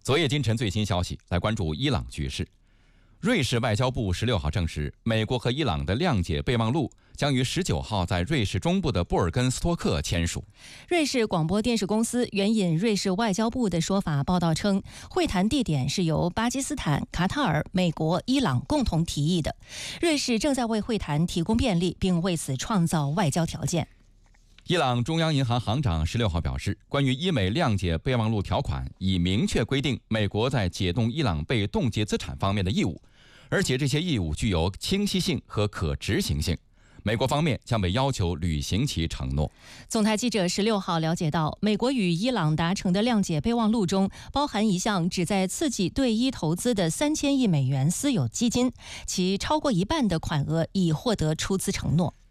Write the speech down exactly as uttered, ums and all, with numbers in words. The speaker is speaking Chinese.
昨夜今晨最新消息，来关注伊朗局势。瑞士外交部十六号证实，美国和伊朗的谅解备忘录将于十九号在瑞士中部的布尔根斯托克签署。 瑞士广播电视公司援引瑞士外交部的说法报道称，会谈地点是由巴基斯坦、卡塔尔、美国、伊朗共同提议的。瑞士正在为会谈提供便利，并为此创造外交条件。 伊朗中央银行行长十六号表示，关于伊美谅解备忘录条款已明确规定美国在解冻伊朗被冻结资产方面的义务，而且这些义务具有清晰性和可执行性。美国方面将被要求履行其承诺。 总台记者十六号了解到，美国与伊朗达成的谅解备忘录中包含一项旨在刺激对伊投资的三千亿美元私有基金，其超过一半的款额已获得出资承诺。